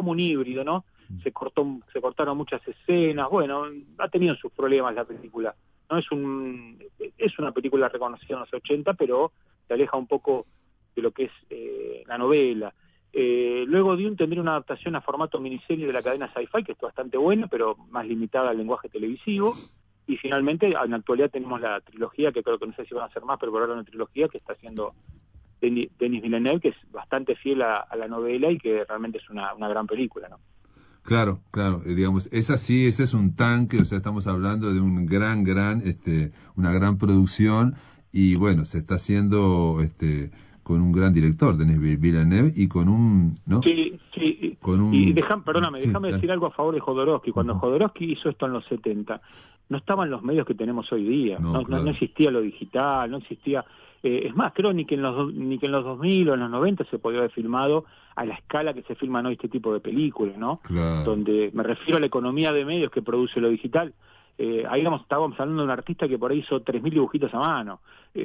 como un híbrido, ¿no? Se cortaron muchas escenas, bueno, ha tenido sus problemas la película. No es una película reconocida en los 80, pero se aleja un poco de lo que es la novela. Luego Dune tendría una adaptación a formato miniserie de la cadena Sci-Fi, que es bastante buena, pero más limitada al lenguaje televisivo. Y finalmente, en la actualidad tenemos la trilogía, que creo que no sé si van a hacer más, pero por ahora una trilogía que está haciendo Denis Villeneuve, que es bastante fiel a la novela y que realmente es una gran película, ¿no? Claro, claro, digamos, ese es un tanque, o sea, estamos hablando de un una gran producción, y bueno, se está haciendo, con un gran director, Denis Villeneuve, y con un, ¿no? Sí, sí, Con y un, déjame decir algo a favor de Jodorowsky. Cuando uh-huh. Jodorowsky hizo esto en los 70, no estaban los medios que tenemos hoy día, No, claro. no existía lo digital, no existía, es más, creo ni que en los 2000 o en los 90 se podía haber filmado a la escala que se filman hoy este tipo de películas, ¿no? Claro. Donde me refiero a la economía de medios que produce lo digital. Ahí estábamos hablando de un artista que por ahí hizo 3.000 dibujitos a mano,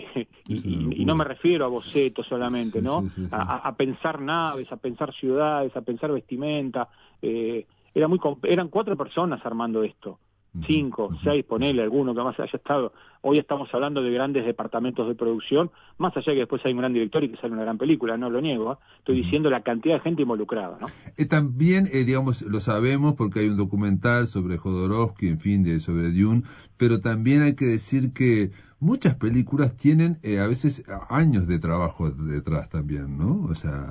y no me refiero a bocetos solamente, sí, ¿no? Sí, sí, sí. A pensar naves, a pensar ciudades, a pensar vestimenta. Eran 4 personas armando esto, 5, 6, ponele alguno que más haya estado. Hoy estamos hablando de grandes departamentos de producción, más allá que después hay un gran director y que sale una gran película, no lo niego, ¿eh? Estoy diciendo la cantidad de gente involucrada, ¿no? También, digamos, lo sabemos porque hay un documental sobre Jodorowsky, en fin, sobre Dune, pero también hay que decir que muchas películas tienen a veces años de trabajo detrás también, ¿no? O sea,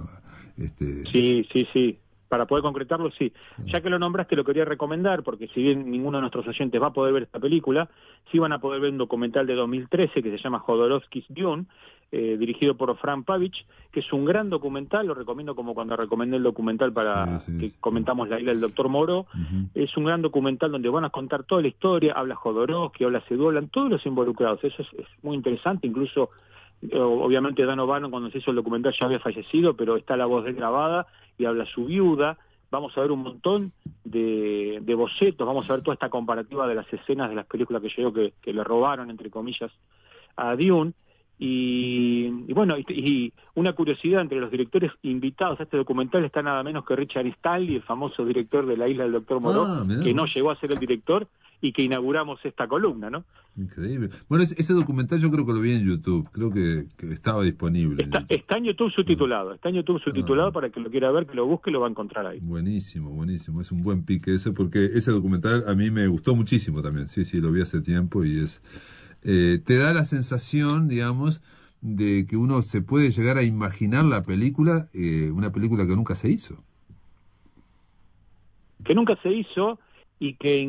Sí. Para poder concretarlo, sí. Ya que lo nombraste, lo quería recomendar, porque si bien ninguno de nuestros oyentes va a poder ver esta película, sí van a poder ver un documental de 2013 que se llama Jodorowsky's Dune, dirigido por Fran Pavich, que es un gran documental, lo recomiendo como cuando recomendé el documental que comentamos La isla del Doctor Moreau. Uh-huh. Es un gran documental donde van a contar toda la historia, habla Jodorowsky, habla Seydoux, hablan todos los involucrados. Eso es muy interesante, incluso obviamente Dan O'Bannon cuando se hizo el documental ya había fallecido, pero está la voz de él grabada y habla su viuda. Vamos a ver un montón de bocetos, vamos a ver toda esta comparativa de las escenas de las películas que yo digo que le robaron, entre comillas, a Dune. Y bueno, y una curiosidad, entre los directores invitados a este documental está nada menos que Richard Stanley, el famoso director de La isla del Doctor Moreau, que no llegó a ser el director y que inauguramos esta columna, ¿no? Increíble. Bueno, ese documental yo creo que lo vi en YouTube, creo que estaba disponible. Está en YouTube subtitulado, para que lo quiera ver, que lo busque, lo va a encontrar ahí. Buenísimo, es un buen pique ese, porque ese documental a mí me gustó muchísimo también, sí, lo vi hace tiempo y te da la sensación, digamos, de que uno se puede llegar a imaginar la película, una película que nunca se hizo. Que nunca se hizo y que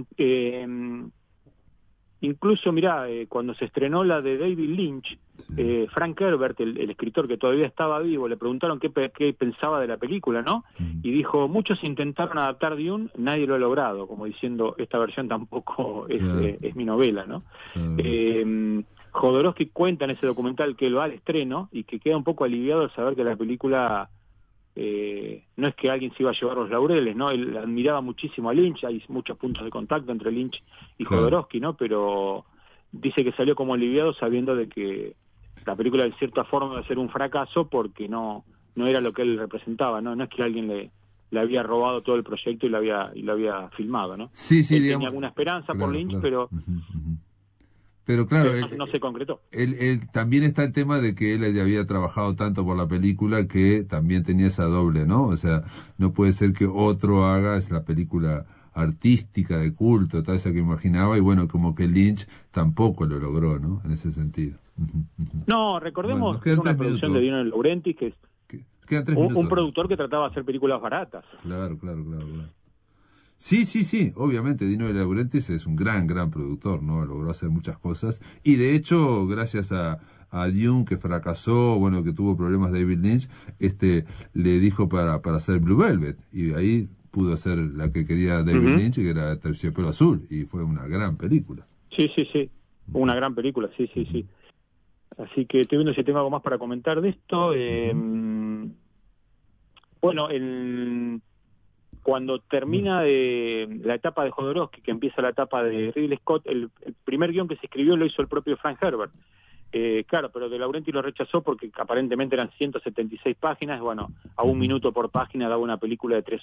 incluso, mirá, cuando se estrenó la de David Lynch, Frank Herbert, el escritor que todavía estaba vivo, le preguntaron qué pensaba de la película, ¿no? Y dijo, muchos intentaron adaptar Dune, nadie lo ha logrado, como diciendo, esta versión tampoco es mi novela, ¿no? Jodorowsky cuenta en ese documental que él va al estreno y que queda un poco aliviado al saber que la película no es que alguien se iba a llevar los laureles, ¿no? Él admiraba muchísimo a Lynch, hay muchos puntos de contacto entre Lynch y Jodorowsky, ¿no? Pero dice que salió como aliviado sabiendo de que la película de cierta forma iba a ser un fracaso porque no era lo que él representaba, ¿no? No es que alguien le había robado todo el proyecto y lo había filmado, ¿no? Sí, él digamos, tenía alguna esperanza por Lynch, pero pero claro, no se concretó. Él también está el tema de que él había trabajado tanto por la película que también tenía esa doble, ¿no? O sea, no puede ser que otro haga la película artística, de culto, tal esa que imaginaba, y bueno, como que Lynch tampoco lo logró, ¿no? En ese sentido. No, recordemos que era una producción de Dino De Laurentiis, que es un productor que trataba de hacer películas baratas. Claro. Sí, obviamente Dino De Laurentiis es un gran productor, ¿no? Logró hacer muchas cosas, y de hecho, gracias a Dune, que fracasó, bueno, que tuvo problemas David Lynch, le dijo para hacer Blue Velvet, y ahí pudo hacer la que quería David Lynch, que era Terciopelo Azul, y fue una gran película. Sí, una gran película, sí. Así que estoy viendo si tengo algo más para comentar de esto. Bueno, cuando termina la etapa de Jodorowsky, que empieza la etapa de Ridley Scott, el primer guión que se escribió lo hizo el propio Frank Herbert. Claro, pero De Laurentiis lo rechazó porque aparentemente eran 176 páginas, bueno, a 1 minuto por página daba una película de 3